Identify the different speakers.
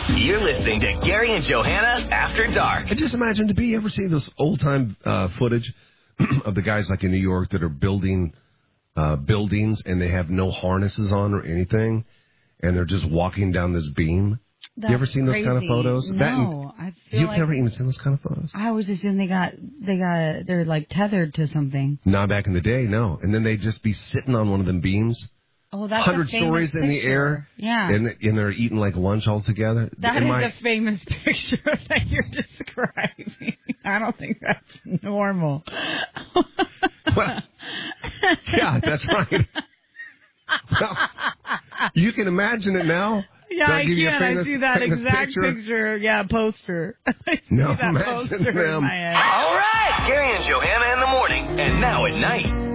Speaker 1: You're listening to Gary and Johanna After Dark.
Speaker 2: I just imagine, have you ever seen those old-time footage of the guys like in New York that are building buildings and they have no harnesses on or anything, and they're just walking down this beam?
Speaker 3: That's
Speaker 2: you ever seen those kind of photos?
Speaker 3: No, I feel
Speaker 2: You've never even seen those kind of photos?
Speaker 3: I always assume they're like tethered to something.
Speaker 2: Not back in the day, no. And then they'd just be sitting on one of them beams.
Speaker 3: Oh, that's
Speaker 2: 100 stories in the air.
Speaker 3: Yeah.
Speaker 2: And they're eating like lunch all together.
Speaker 3: That is a famous picture that you're describing. I don't think that's normal.
Speaker 2: Well, yeah, that's right. Well, you can imagine it now.
Speaker 3: Yeah, I can. I see that exact picture. Yeah, poster.
Speaker 2: No,
Speaker 3: that
Speaker 2: imagine
Speaker 3: poster
Speaker 2: them.
Speaker 3: in my head.
Speaker 1: All right, Gary and Johanna in the morning, and now at night.